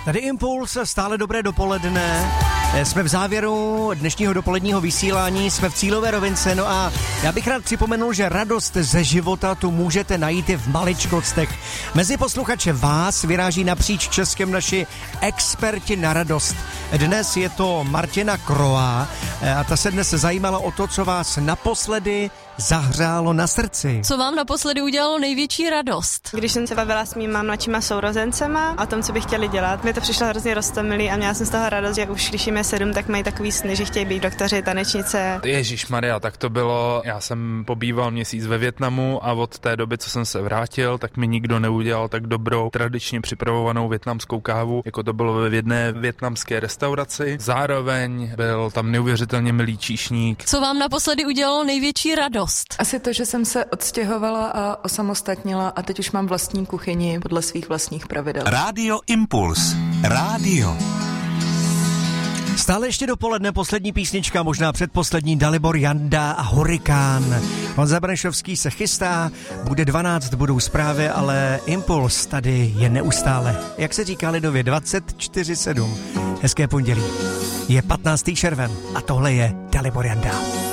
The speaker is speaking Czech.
Tady Impuls, stále dobré dopoledne. Jsme v závěru dnešního dopoledního vysílání, jsme v cílové rovince, no a já bych rád připomenul, že radost ze života tu můžete najít i v maličkostech. Mezi posluchače vás vyráží napříč Českem naši experti na radost. Dnes je to Martina Kroá a ta se dnes zajímala o to, co vás naposledy zahřálo na srdci. Co vám naposledy udělalo největší radost? Když jsem se bavila s mýma mladšíma sourozencema o tom, co by chtěli dělat, mi to přišlo hrozně roztomilý a měla jsem z toho radost, že už když jim je 7, tak mají takový sny, že chtějí být doktoři, tanečnice. Ježišmarja, tak to bylo, já jsem pobýval měsíc ve Vietnamu a od té doby, co jsem se vrátil, tak mi nikdo neudělal tak dobrou tradičně připravovanou vietnamskou kávu, jako to bylo v jedné vietnamské restauraci. Zároveň byl tam neuvěřitelně milý číšník. Co vám naposledy udělalo největší radost? Asi to, že jsem se odstěhovala a osamostatnila a teď už mám vlastní kuchyni podle svých vlastních pravidel. Rádio Impuls. Rádio. Stále ještě dopoledne, poslední písnička, možná předposlední, Dalibor Janda a Hurikán. Honza Brnešovský se chystá, bude 12, budou zprávy, ale Impuls tady je neustále. Jak se říká lidově, 24/7. Hezké pondělí. Je 15. červen a tohle je Dalibor Janda.